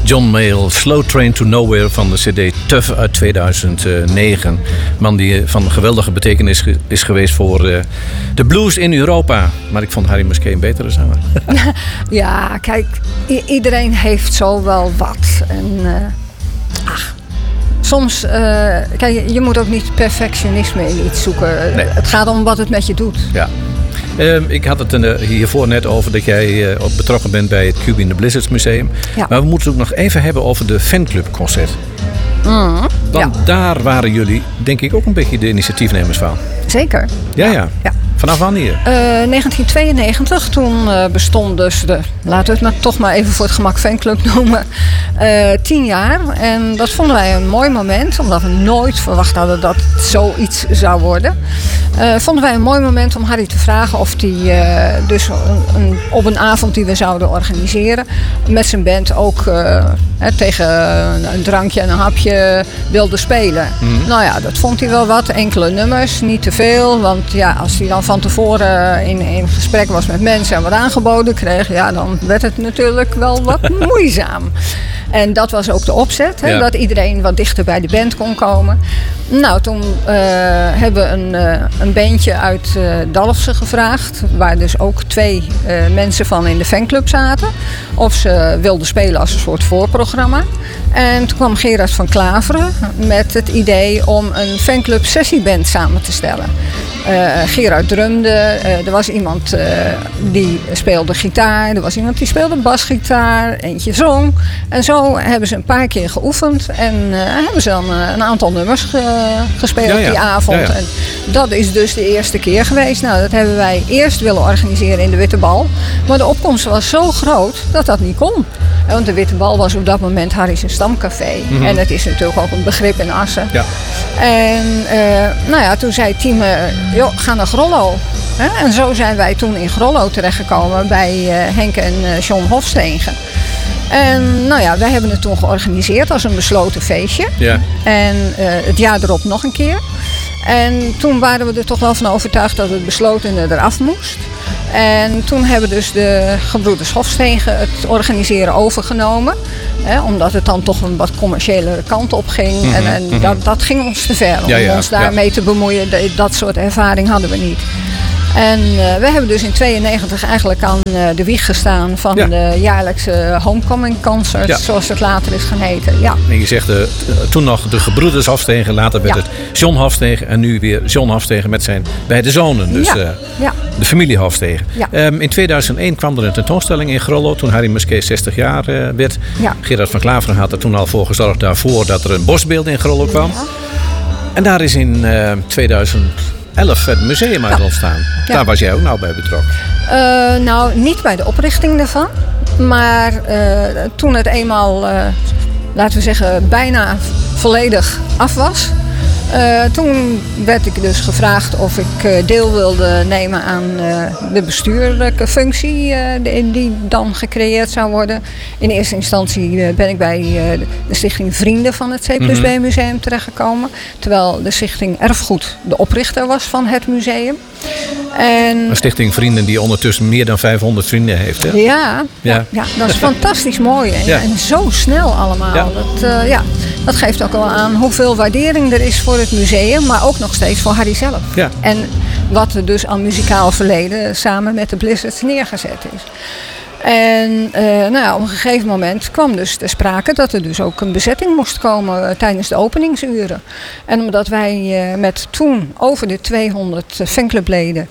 John Mayall, Slow Train to Nowhere van de cd Tough uit 2009. Man die van geweldige betekenis is geweest voor de blues in Europa. Maar ik vond Harry Musquet een betere zanger. Ja, kijk, iedereen heeft zo wel wat. En soms, kijk, je moet ook niet perfectionisme in iets zoeken. Nee. Het gaat om wat het met je doet. Ja. Ik had het hiervoor net over dat jij betrokken bent bij het Cuba in the Blizzards Museum. Ja. Maar we moeten het ook nog even hebben over de fanclubconcert. Want daar waren jullie, denk ik, ook een beetje de initiatiefnemers van. Zeker. Ja. Vanaf wanneer? 1992, toen bestond dus laten we het maar toch maar even voor het gemak fanclub noemen, 10 jaar. En dat vonden wij een mooi moment, omdat we nooit verwacht hadden dat het zoiets zou worden. Vonden wij een mooi moment om Harry te vragen of hij dus op een avond die we zouden organiseren, met zijn band ook tegen een drankje en een hapje wilde spelen. Nou ja, dat vond hij wel wat. Enkele nummers, niet te veel. Want ja, als hij dan van tevoren in gesprek was met mensen en wat aangeboden kreeg, ja, dan werd het natuurlijk wel wat moeizaam. En dat was ook de opzet, dat iedereen wat dichter bij de band kon komen. Nou, toen hebben we een bandje uit Dalfsen gevraagd, waar dus ook 2 mensen van in de fanclub zaten. Of ze wilden spelen als een soort voorprogramma. En toen kwam Gerard van Klaveren met het idee om een fanclub sessieband samen te stellen. Gerard drumde, er was iemand die speelde gitaar, er was iemand die speelde basgitaar, eentje zong. En zo hebben ze een paar keer geoefend en hebben ze dan een aantal nummers gespeeld die avond. Ja. En dat is dus de eerste keer geweest. Nou, dat hebben wij eerst willen organiseren in de Witte Bal. Maar de opkomst was zo groot dat dat niet kon. Want de Witte Bal was op dat moment Harry's stamcafé. En het is natuurlijk ook een begrip in Assen. Ja. En toen zei Tieme, ga naar Grollo. En zo zijn wij toen in Grollo terechtgekomen bij Henk en John Hofstegen. En wij hebben het toen georganiseerd als een besloten feestje. Ja. En het jaar erop nog een keer. En toen waren we er toch wel van overtuigd dat het beslotene eraf moest. En toen hebben dus de gebroeders Hofstegen het organiseren overgenomen. Omdat het dan toch een wat commerciële kant op ging. En dat ging ons te ver om ons daarmee te bemoeien. Dat soort ervaring hadden we niet. En we hebben dus in 1992 eigenlijk aan de wieg gestaan van de jaarlijkse homecoming concert, zoals het later is gaan heten. Ja. En je zegt toen nog de gebroeders Hofstegen, later werd het John Hofstegen en nu weer John Hofstegen met zijn beide zonen. Dus de familie Hofstegen. Ja. In 2001 kwam er een tentoonstelling in Grollo toen Harry Musquet 60 jaar werd. Ja. Gerard van Klaveren had er toen al voor gezorgd daarvoor dat er een bosbeeld in Grollo kwam. Ja. En daar is in 2011 het museum uit ontstaan. Ja. Daar was jij ook nou bij betrokken. Niet bij de oprichting daarvan. Maar toen het eenmaal, laten we zeggen, bijna volledig af was. Toen werd ik dus gevraagd of ik deel wilde nemen aan de bestuurlijke functie die dan gecreëerd zou worden. In eerste instantie ben ik bij de stichting Vrienden van het C+B Museum terechtgekomen. Terwijl de stichting Erfgoed de oprichter was van het museum. Een stichting Vrienden die ondertussen meer dan 500 vrienden heeft. Hè? Ja, dat is fantastisch mooi. En zo snel allemaal. Ja. Dat geeft ook al aan hoeveel waardering er is voor het museum, maar ook nog steeds voor Harry zelf. Ja. En wat er dus aan muzikaal verleden samen met de Blizzards neergezet is. En op een gegeven moment kwam dus ter sprake dat er dus ook een bezetting moest komen tijdens de openingsuren. En omdat wij met toen over de 200 fanclubleden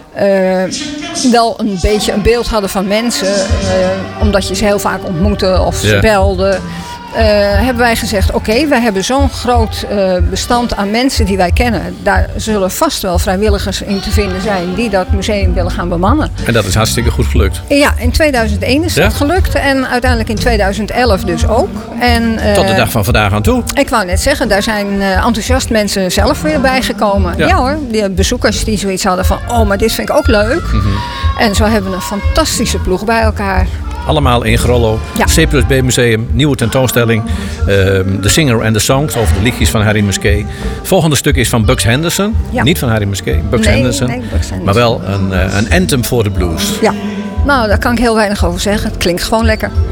wel een beetje een beeld hadden van mensen, omdat je ze heel vaak ontmoette of ze belden. Hebben wij gezegd, oké, wij hebben zo'n groot bestand aan mensen die wij kennen. Daar zullen vast wel vrijwilligers in te vinden zijn die dat museum willen gaan bemannen. En dat is hartstikke goed gelukt. Ja, in 2001 is dat gelukt en uiteindelijk in 2011 dus ook. En, tot de dag van vandaag aan toe. Ik wou net zeggen, daar zijn enthousiast mensen zelf weer bijgekomen. Ja hoor, die bezoekers die zoiets hadden van, maar dit vind ik ook leuk. En zo hebben we een fantastische ploeg bij elkaar. Allemaal in Grollo. Ja. C+B Museum, nieuwe tentoonstelling. The Singer and the Songs, over de liedjes van Harry Musquet. Het volgende stuk is van Bugs Henderson. Ja. Niet van Harry Musquet, Bugs Henderson. Nee, Bugs Henderson. Maar wel een anthem voor de blues. Ja, nou daar kan ik heel weinig over zeggen. Het klinkt gewoon lekker.